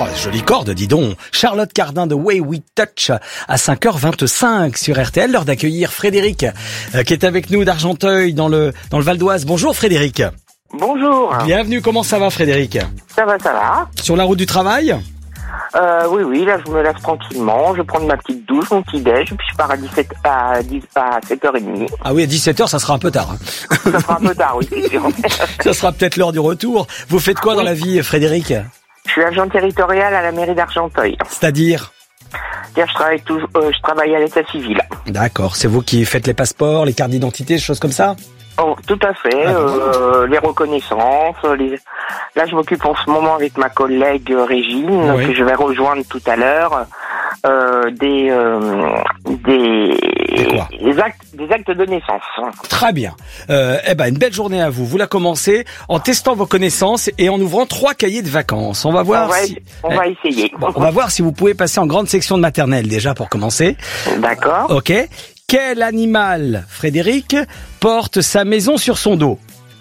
Oh, jolie corde, dis donc. Charlotte Cardin de Way We Touch à 5h25 sur RTL. L'heure d'accueillir Frédéric qui est avec nous d'Argenteuil dans le Val d'Oise. Bonjour Frédéric. Bonjour. Bienvenue, comment ça va Frédéric? Ça va. Sur la route du travail? Oui, là je me lève tranquillement, je prends ma petite douche, mon petit déj, puis je pars à 7h30. Ah oui, à 17h, ça sera un peu tard. Ça sera un peu tard, oui, c'est sûr. Ça sera peut-être l'heure du retour. Vous faites quoi dans la vie, Frédéric? Je suis agent territorial à la mairie d'Argenteuil. C'est-à-dire? Je travaille à l'état civil. D'accord, c'est vous qui faites les passeports, les cartes d'identité, des choses comme ça? Oh, tout à fait, les reconnaissances, Là, je m'occupe en ce moment avec ma collègue Régine, que je vais rejoindre tout à l'heure, des actes de naissance. Très bien. Une belle journée à vous. Vous la commencez en testant vos connaissances et en ouvrant 3 cahiers de vacances. On va voir on va essayer. On va voir si vous pouvez passer en grande section de maternelle déjà pour commencer. D'accord. Ok. Quel animal, Frédéric, porte sa maison sur son dos?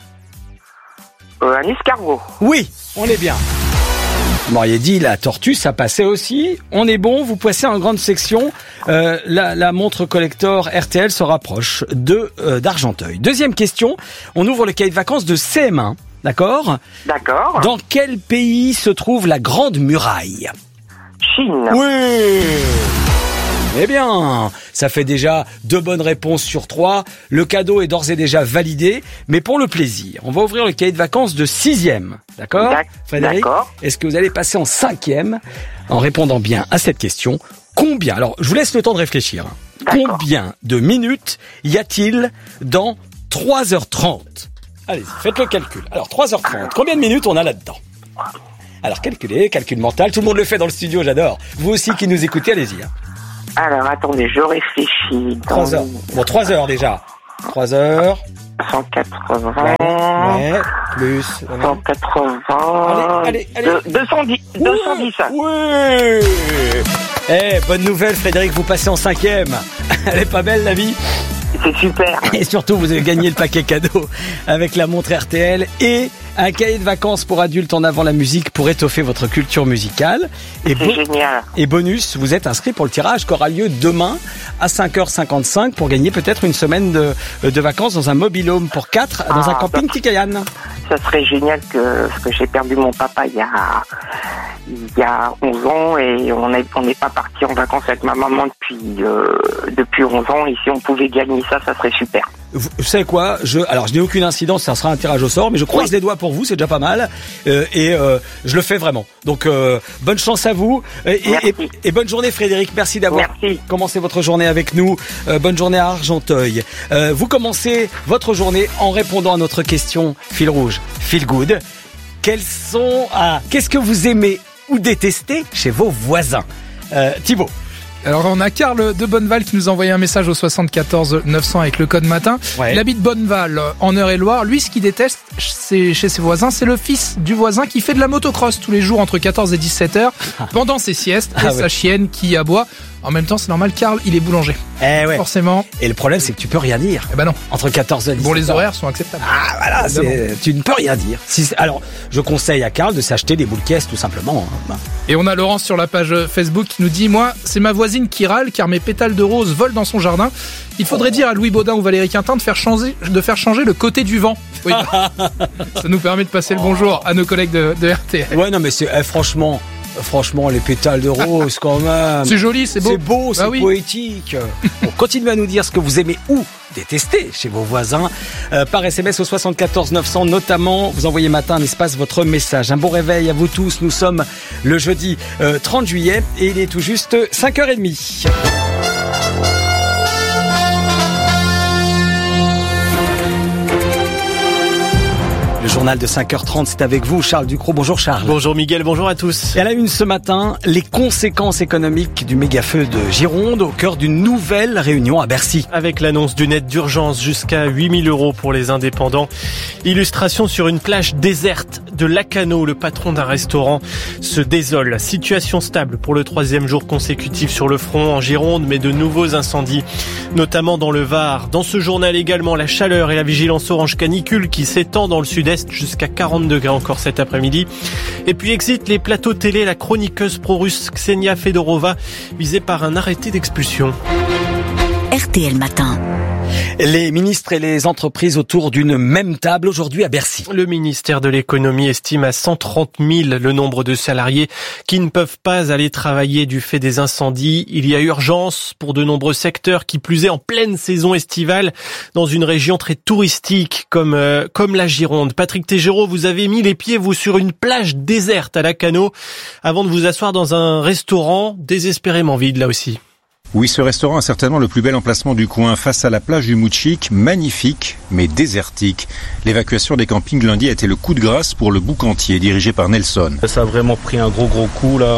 Un escargot. Oui, on est bien. Vous m'auriez dit la tortue, ça passait aussi. On est bon, vous passez en grande section. La montre collector RTL se rapproche d'Argenteuil. Deuxième question, on ouvre le cahier de vacances de CM1, d'accord? D'accord. Dans quel pays se trouve la Grande Muraille? Chine. Oui. Eh bien, ça fait déjà 2 bonnes réponses sur 3. Le cadeau est d'ores et déjà validé, mais pour le plaisir, on va ouvrir le cahier de vacances de 6e. D'accord, Frédéric? D'accord. Est-ce que vous allez passer en 5e en répondant bien à cette question? Combien? Alors, je vous laisse le temps de réfléchir. D'accord. Combien de minutes y a-t-il dans 3h30? Allez-y, faites le calcul. Alors, 3h30, combien de minutes on a là-dedans? Alors, calculez, calcul mental. Tout le monde le fait dans le studio, j'adore. Vous aussi qui nous écoutez, allez-y. Alors, attendez, je réfléchis. 3 heures. Bon, 3 heures déjà. 3 heures. 180. Ouais, plus. 180. Allez. 210. 210. Oui. Bonne nouvelle, Frédéric, vous passez en 5e. Elle est pas belle, la vie? C'est super. Et surtout, vous avez gagné le paquet cadeau avec la montre RTL et un cahier de vacances pour adultes en avant la musique pour étoffer votre culture musicale. C'est génial. Et bonus, vous êtes inscrit pour le tirage qui aura lieu demain à 5h55 pour gagner peut-être une semaine de vacances dans un mobil-home pour 4 dans un camping Tikayan. Ça serait génial parce que j'ai perdu mon papa il y a 11 ans et on n'est pas parti en vacances avec ma maman depuis 11 ans. Et si on pouvait gagner ça serait super. Vous savez quoi? Je n'ai aucune incidence, ça sera un tirage au sort, mais je croise les doigts pour vous, c'est déjà pas mal. Je le fais vraiment. Donc bonne chance à vous et bonne journée Frédéric. Merci d'avoir commencé votre journée avec nous. Bonne journée à Argenteuil. Vous commencez votre journée en répondant à notre question fil rouge, feel good. Qu'est-ce que vous aimez ou détestez chez vos voisins? Thibaut. Alors on a Karl de Bonneval qui nous a envoyé un message au 74 900 avec le code matin. Il habite Bonneval en Eure-et-Loire. Lui, ce qu'il déteste chez ses voisins, c'est le fils du voisin qui fait de la motocross tous les jours entre 14 et 17h pendant ses siestes et sa chienne qui aboie. En même temps, c'est normal, Karl, il est boulanger. Forcément. Et le problème, c'est que tu peux rien dire. Non. Entre 14 et 17. Bon, les horaires sont acceptables. Ah, voilà, tu ne peux rien dire. Alors, je conseille à Karl de s'acheter des boules caisses, tout simplement. Et on a Laurence sur la page Facebook qui nous dit, moi, c'est ma voisine qui râle car mes pétales de rose volent dans son jardin. Il faudrait dire à Louis Baudin ou Valérie Quintin de faire changer le côté du vent. Oui. Ça nous permet de passer le bonjour à nos collègues de RTL. Ouais, non, mais c'est, franchement, les pétales de rose, quand même. C'est joli, c'est beau. C'est beau, c'est poétique. Bon, continuez à nous dire ce que vous aimez ou détestez chez vos voisins. Par SMS au 74 900, notamment, vous envoyez matin un espace votre message. Un bon réveil à vous tous. Nous sommes le jeudi 30 juillet et il est tout juste 5h30. Le journal de 5h30, c'est avec vous, Charles Ducrot. Bonjour Charles. Bonjour Miguel, bonjour à tous. Et à la une ce matin, les conséquences économiques du méga-feu de Gironde au cœur d'une nouvelle réunion à Bercy. Avec l'annonce d'une aide d'urgence jusqu'à 8 000 € pour les indépendants. Illustration sur une plage déserte de Lacano, le patron d'un restaurant se désole. Situation stable pour le 3e jour consécutif sur le front en Gironde, mais de nouveaux incendies, notamment dans le Var. Dans ce journal également, la chaleur et la vigilance orange canicule qui s'étend dans le sud-est jusqu'à 40 degrés encore cet après-midi. Et puis exit les plateaux télé, la chroniqueuse pro-russe Ksenia Fedorova, visée par un arrêté d'expulsion. RTL Matin. Les ministres et les entreprises autour d'une même table aujourd'hui à Bercy. Le ministère de l'économie estime à 130 000 le nombre de salariés qui ne peuvent pas aller travailler du fait des incendies. Il y a urgence pour de nombreux secteurs, qui plus est en pleine saison estivale, dans une région très touristique comme la Gironde. Patrick Tégéraud, vous avez mis les pieds, vous, sur une plage déserte à Lacanau, avant de vous asseoir dans un restaurant désespérément vide là aussi. Oui, ce restaurant a certainement le plus bel emplacement du coin, face à la plage du Moutchik, magnifique mais désertique. L'évacuation des campings lundi a été le coup de grâce pour le boucantier, dirigé par Nelson. Ça a vraiment pris un gros coup, là,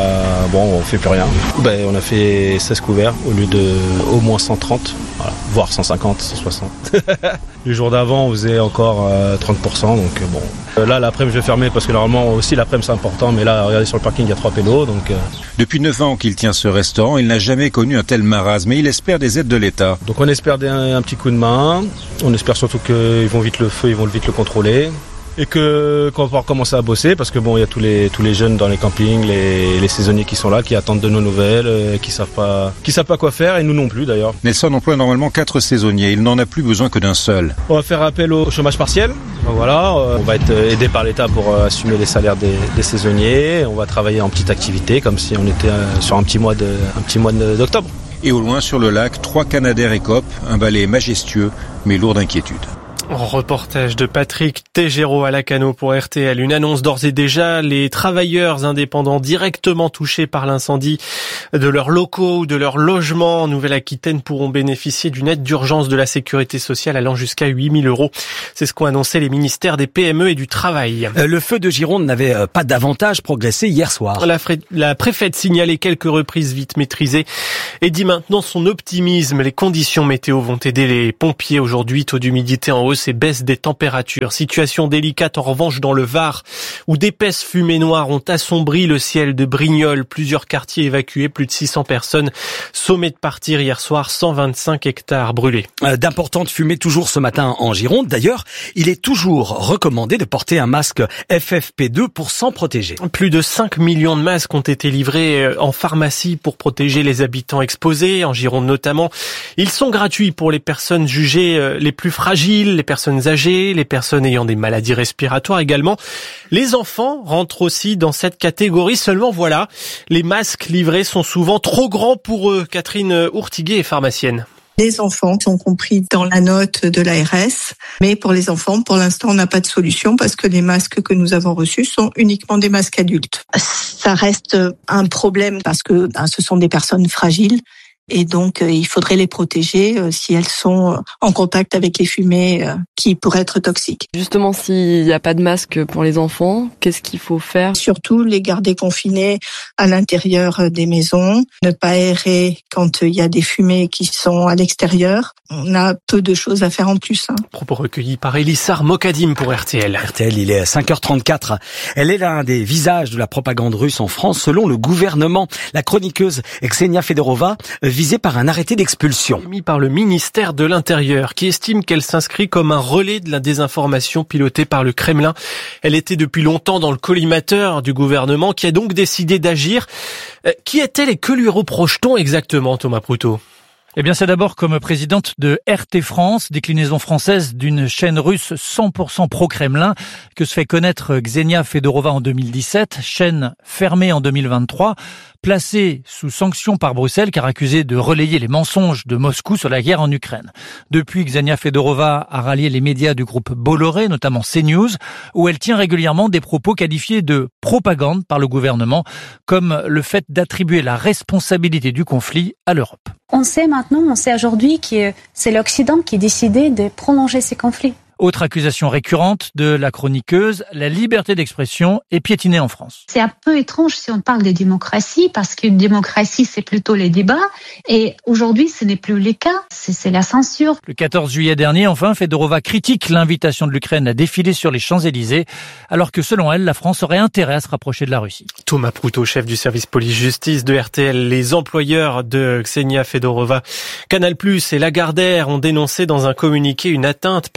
on fait plus rien. On a fait 16 couverts au lieu de au moins 130, voilà, voire 150, 160. Les jours d'avant, on faisait encore 30%, donc bon. Là, l'après-midi, je vais fermer parce que normalement aussi l'après-midi c'est important, mais là, regardez sur le parking, il y a 3 pélos, donc... Depuis 9 ans qu'il tient ce restaurant, il n'a jamais connu un tel marasme, mais il espère des aides de l'État. Donc on espère un petit coup de main, on espère surtout qu'ils vont vite le contrôler. Et qu'on va pouvoir commencer à bosser, parce que il y a tous les jeunes dans les campings, les saisonniers qui sont là, qui attendent de nos nouvelles, qui savent pas quoi faire, et nous non plus d'ailleurs. Nelson emploie normalement 4 saisonniers, il n'en a plus besoin que d'un seul. On va faire appel au chômage partiel, voilà, on va être aidé par l'État pour assumer les salaires des saisonniers, on va travailler en petite activité, comme si on était sur un petit mois d'octobre. Et au loin sur le lac, 3 Canadair écopent, un balai majestueux, mais lourd d'inquiétude. Reportage de Patrick Tégéraud à Lacanau pour RTL. Une annonce d'ores et déjà, les travailleurs indépendants directement touchés par l'incendie de leurs locaux ou de leurs logements en Nouvelle-Aquitaine pourront bénéficier d'une aide d'urgence de la sécurité sociale allant jusqu'à 8 000 €. C'est ce qu'ont annoncé les ministères des PME et du Travail. Le feu de Gironde n'avait pas davantage progressé hier soir. La préfète signalait quelques reprises vite maîtrisées et dit maintenant son optimisme. Les conditions météo vont aider les pompiers aujourd'hui. Taux d'humidité en hausse et baisse des températures. Situation délicate en revanche dans le Var, où d'épaisses fumées noires ont assombri le ciel de Brignoles. Plusieurs quartiers évacués, plus de 600 personnes sommées de partir hier soir, 125 hectares brûlés. D'importantes fumées toujours ce matin en Gironde. D'ailleurs, il est toujours recommandé de porter un masque FFP2 pour s'en protéger. Plus de 5 millions de masques ont été livrés en pharmacie pour protéger les habitants exposés, en Gironde notamment. Ils sont gratuits pour les personnes jugées les plus fragiles, les personnes âgées, les personnes ayant des maladies respiratoires également. Les enfants rentrent aussi dans cette catégorie. Seulement voilà, les masques livrés sont souvent trop grands pour eux. Catherine Ourtiguet est pharmacienne. Les enfants sont compris dans la note de l'ARS, mais pour les enfants, pour l'instant, on n'a pas de solution parce que les masques que nous avons reçus sont uniquement des masques adultes. Ça reste un problème parce que ce sont des personnes fragiles. Et donc, il faudrait les protéger si elles sont en contact avec les fumées qui pourraient être toxiques. Justement, s'il n'y a pas de masque pour les enfants, qu'est-ce qu'il faut faire ? Surtout, les garder confinés à l'intérieur des maisons, ne pas aérer quand il y a des fumées qui sont à l'extérieur. On a peu de choses à faire en plus. Propos recueillis par Elissar Mokadim pour RTL. RTL, il est à 5h34. Elle est l'un des visages de la propagande russe en France, selon le gouvernement. La chroniqueuse Ksenia Fedorova, visée par un arrêté d'expulsion. Mis par le ministère de l'Intérieur, qui estime qu'elle s'inscrit comme un relais de la désinformation pilotée par le Kremlin. Elle était depuis longtemps dans le collimateur du gouvernement, qui a donc décidé d'agir. Qui est-elle et que lui reproche-t-on exactement, Thomas Proutot ? Eh bien, c'est d'abord comme présidente de RT France, déclinaison française d'une chaîne russe 100% pro-Kremlin, que se fait connaître Ksenia Fedorova en 2017, chaîne fermée en 2023, placée sous sanction par Bruxelles car accusée de relayer les mensonges de Moscou sur la guerre en Ukraine. Depuis, Ksenia Fedorova a rallié les médias du groupe Bolloré, notamment CNews, où elle tient régulièrement des propos qualifiés de propagande par le gouvernement, comme le fait d'attribuer la responsabilité du conflit à l'Europe. On sait aujourd'hui que c'est l'Occident qui a décidé de prolonger ces conflits. Autre accusation récurrente de la chroniqueuse, la liberté d'expression est piétinée en France. C'est un peu étrange si on parle de démocratie, parce qu'une démocratie, c'est plutôt les débats. Et aujourd'hui, ce n'est plus le cas, c'est la censure. Le 14 juillet dernier, enfin, Fedorova critique l'invitation de l'Ukraine à défiler sur les Champs-Élysées, alors que selon elle, la France aurait intérêt à se rapprocher de la Russie. Thomas Proutot, chef du service police-justice de RTL. Les employeurs de Ksenia Fedorova, Canal+ et Lagardère ont dénoncé dans un communiqué une atteinte particulière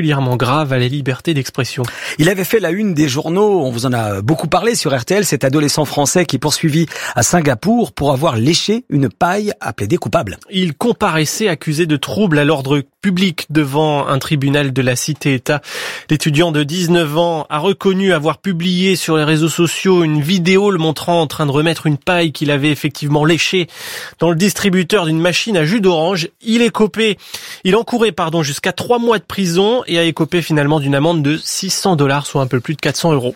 particulièrement grave à la liberté d'expression. Il avait fait la une des journaux, on vous en a beaucoup parlé sur RTL, cet adolescent français qui est poursuivi à Singapour pour avoir léché une paille a plaidé coupable. Il comparaissait accusé de troubles à l'ordre public devant un tribunal de la Cité-État. L'étudiant de 19 ans a reconnu avoir publié sur les réseaux sociaux une vidéo le montrant en train de remettre une paille qu'il avait effectivement léchée dans le distributeur d'une machine à jus d'orange. Il encourait jusqu'à 3 mois de prison et a écopé finalement d'une amende de $600, soit un peu plus de 400 €.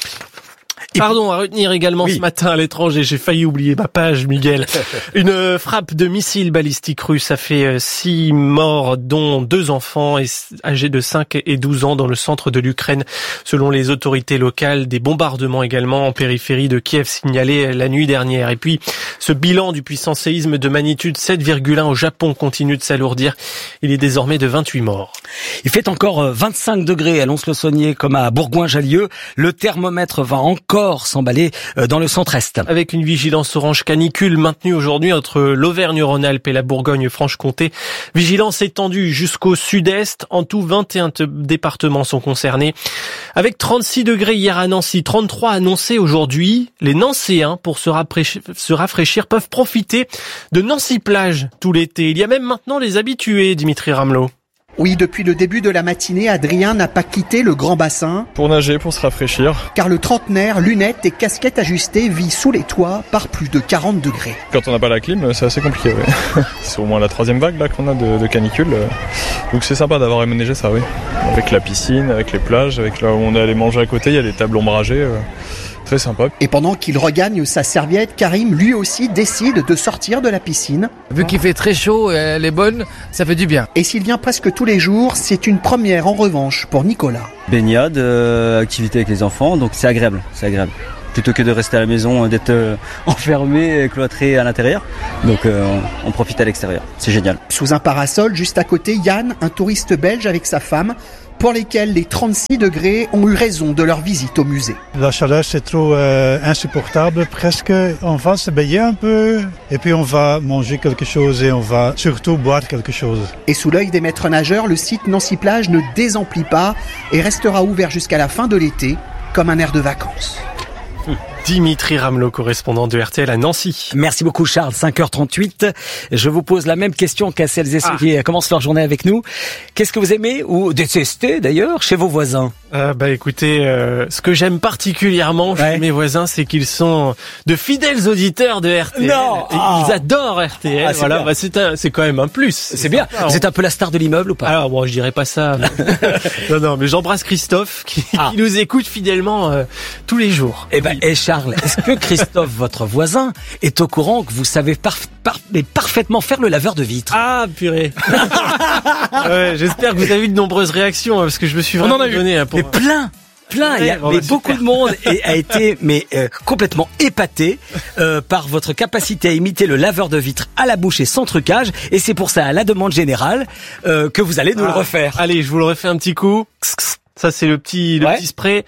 À retenir également ce matin à l'étranger, j'ai failli oublier ma page, Miguel. Une frappe de missile balistique russe a fait 6 morts, dont 2 enfants âgés de 5 et 12 ans dans le centre de l'Ukraine. Selon les autorités locales, des bombardements également en périphérie de Kiev signalés la nuit dernière. Et puis, ce bilan du puissant séisme de magnitude 7,1 au Japon continue de s'alourdir. Il est désormais de 28 morts. Il fait encore 25 degrés à Lons-le-Saunier comme à Bourgoin-Jallieu. Le thermomètre va encore s'emballer dans le centre-est. Avec une vigilance orange canicule maintenue aujourd'hui entre l'Auvergne-Rhône-Alpes et la Bourgogne-Franche-Comté. Vigilance étendue jusqu'au sud-est. En tout, 21 départements sont concernés. Avec 36 degrés hier à Nancy, 33 annoncés aujourd'hui. Les Nancéens, pour se rafraîchir, peuvent profiter de Nancy-Plage tout l'été. Il y a même maintenant les habitués, Dimitri Ramelot. Oui, depuis le début de la matinée, Adrien n'a pas quitté le grand bassin. Pour nager, pour se rafraîchir. Car le trentenaire, lunettes et casquette ajustée, vit sous les toits par plus de 40 degrés. Quand on n'a pas la clim, c'est assez compliqué, ouais. C'est au moins la 3e vague là qu'on a de canicule. Donc c'est sympa d'avoir aménagé ça, oui. Avec la piscine, avec les plages, avec là où on est allé manger à côté, il y a des tables ombragées. Très sympa. Et pendant qu'il regagne sa serviette, Karim lui aussi décide de sortir de la piscine. Vu qu'il fait très chaud et elle est bonne, ça fait du bien. Et s'il vient presque tous les jours, c'est une première en revanche pour Nicolas. Baignade, activité avec les enfants, donc c'est agréable. Plutôt que de rester à la maison, d'être enfermé, cloîtré à l'intérieur. Donc on profite à l'extérieur, c'est génial. Sous un parasol, juste à côté, Yann, un touriste belge avec sa femme, pour lesquels les 36 degrés ont eu raison de leur visite au musée. La chaleur, c'est trop insupportable presque. On va se baigner un peu et puis on va manger quelque chose et on va surtout boire quelque chose. Et sous l'œil des maîtres nageurs, le site Nancy-Plage ne désemplit pas et restera ouvert jusqu'à la fin de l'été comme un aire de vacances. Dimitri Ramelot, correspondant de RTL à Nancy. Merci beaucoup Charles, 5h38. Je vous pose la même question qu'à celles et ceux qui commencent leur journée avec nous. Qu'est-ce que vous aimez ou détestez d'ailleurs chez vos voisins ? Écoutez, ce que j'aime particulièrement chez mes voisins, c'est qu'ils sont de fidèles auditeurs de RTL. Non, ils adorent RTL. Voilà, c'est quand même un plus. C'est bien. Vous êtes un peu la star de l'immeuble ou pas ? Alors bon, je dirais pas ça. non, mais j'embrasse Christophe qui nous écoute fidèlement tous les jours. Charles, est-ce que Christophe, votre voisin, est au courant que vous savez parfaitement faire le laveur de vitres ? Ah, purée. Ouais, j'espère que vous avez eu de nombreuses réactions, parce que je me suis vraiment donné. Mais plein. Beaucoup de monde a été complètement épaté par votre capacité à imiter le laveur de vitres à la bouche et sans trucage. Et c'est pour ça, à la demande générale, que vous allez nous le refaire. Allez, je vous le refais un petit coup. Ça, c'est le petit spray.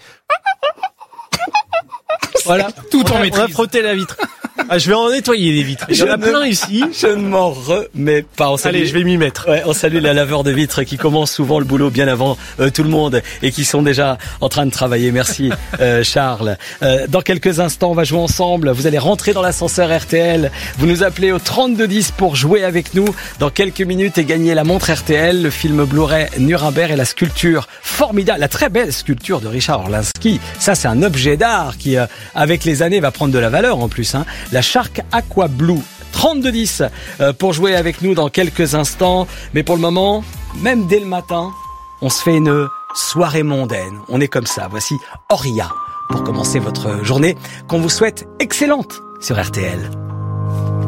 Voilà, tout en maîtrise. On va frotter la vitre. Je vais en nettoyer les vitres. Il y en a plein ici. Je ne m'en remets pas. Allez, je vais m'y mettre. Ouais, on salue la laveur de vitres qui commence souvent le boulot bien avant tout le monde et qui sont déjà en train de travailler. Merci Charles. Dans quelques instants, on va jouer ensemble. Vous allez rentrer dans l'ascenseur RTL. Vous nous appelez au 3210 pour jouer avec nous dans quelques minutes et gagner la montre RTL, le film Blu-ray Nuremberg et la sculpture formidable, la très belle sculpture de Richard Orlinski. Ça, c'est un objet d'art qui, avec les années, va prendre de la valeur en plus. La Shark Aqua Blue. 3210 pour jouer avec nous dans quelques instants. Mais pour le moment, même dès le matin, on se fait une soirée mondaine. On est comme ça. Voici Oria pour commencer votre journée qu'on vous souhaite excellente sur RTL.